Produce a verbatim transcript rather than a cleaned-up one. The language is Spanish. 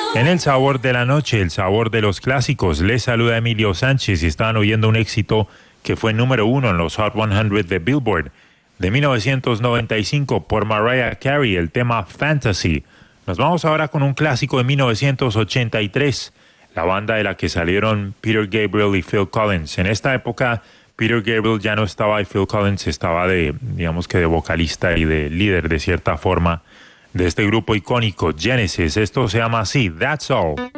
En el sabor de la noche, el sabor de los clásicos, les saluda Emilio Sánchez y están oyendo un éxito que fue número uno en los Hot cien de Billboard de mil novecientos noventa y cinco por Mariah Carey, el tema Fantasy. Nos vamos ahora con un clásico de mil novecientos ochenta y tres, la banda de la que salieron Peter Gabriel y Phil Collins. En esta época, Peter Gabriel ya no estaba y Phil Collins estaba de, digamos que de vocalista y de líder de cierta forma de este grupo icónico, Genesis. Esto se llama así, That's All.